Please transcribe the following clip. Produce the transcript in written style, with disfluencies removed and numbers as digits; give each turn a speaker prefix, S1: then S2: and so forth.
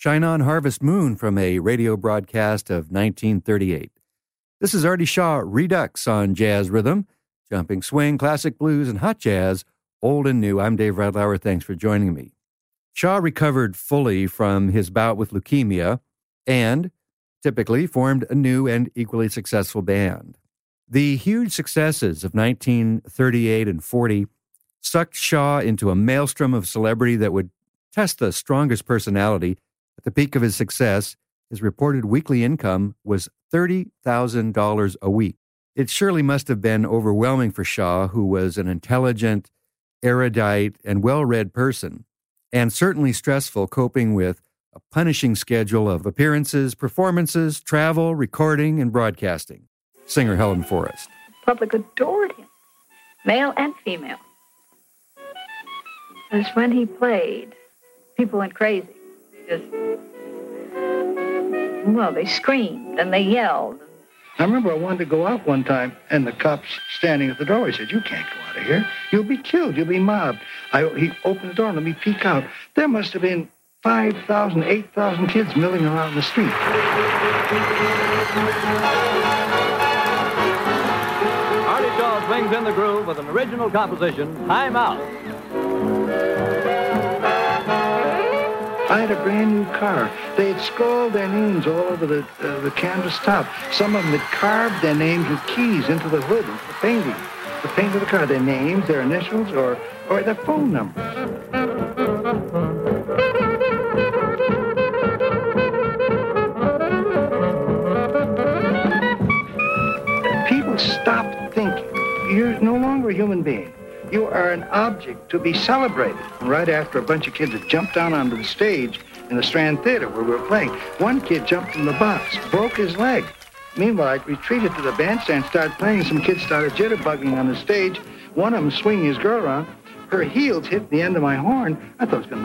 S1: Shine On Harvest Moon from a radio broadcast of 1938. This is Artie Shaw Redux on Jazz Rhythm, jumping swing, classic blues, and hot jazz, old and new. I'm Dave Radlauer. Thanks for joining me. Shaw recovered fully from his bout with leukemia and typically formed a new and equally successful band. The huge successes of 1938 and 40 sucked Shaw into a maelstrom of celebrity that would test the strongest personality. At the peak of his success, his reported weekly income was $30,000 a week. It surely must have been overwhelming for Shaw, who was an intelligent, erudite, and well-read person, and certainly stressful coping with a punishing schedule of appearances, performances, travel, recording, and broadcasting. Singer Helen Forrest.
S2: The public adored him, male and female. Because when he played, people went crazy. They screamed and they yelled.
S3: I remember I wanted to go out one time, and the cops standing at the doorway said, "You can't go out of here. You'll be killed. You'll be mobbed." He opened the door and let me peek out. There must have been 5,000, 8,000 kids milling around the street.
S4: Artie Shaw swings in the groove with an original composition, Time Out.
S3: I had a brand new car. They had scrawled their names all over the canvas top. Some of them had carved their names with keys into the hood, into the painting. The paint of the car, their names, their initials, or their phone numbers. People stopped thinking. You're no longer a human being. You are an object to be celebrated. Right after a bunch of kids had jumped down onto the stage in the Strand Theater where we were playing, one kid jumped from the box, broke his leg. Meanwhile, I retreated to the bandstand, started playing. Some kids started jitterbugging on the stage. One of them swinging his girl around. Her heels hit the end of my horn. I thought it was going to